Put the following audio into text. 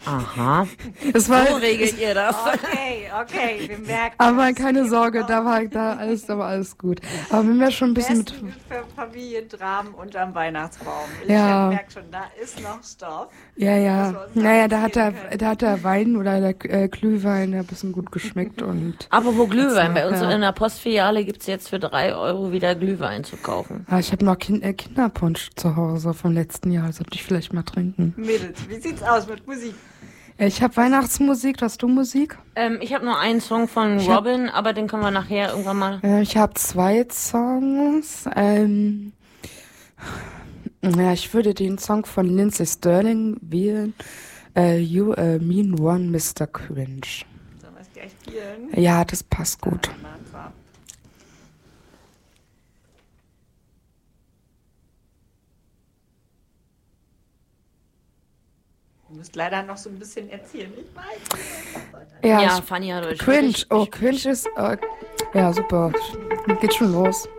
Aha. Es war, So regelt ihr das. Okay, wir merken. aber keine Sorge, da war alles gut. Aber wenn wir schon ein bisschen Besten für Familiendramen unterm Weihnachtsbaum. Ich Ja. merke schon, da ist noch Stoff. Ja. Dass wir uns Naja, da hat erzählen der Wein oder der Glühwein ein bisschen gut geschmeckt und Apropos Glühwein, bei uns Ja. in der Postfiliale gibt's jetzt für 3 Euro wieder Glühwein zu kaufen. ich habe noch Kinderpunsch zu Hause vom letzten Jahr, das sollte ich vielleicht mal trinken. Mädels, wie sieht's aus mit Musik? Ich habe Weihnachtsmusik, hast du Musik? Ich habe nur einen Song von Robin, aber den können wir nachher irgendwann mal... Ich habe 2 Songs. Ich würde den Song von Lindsey Sterling wählen. You Mean One, Mr. Cringe. Sollen wir es gleich spielen? Ja, das passt gut. Samantha. Du musst leider noch so ein bisschen erzählen. Ich weiß. Ja, ich- Fanny hat euch Cringe. wirklich- Oh, Cringe ist. Ja, super. Geht schon los.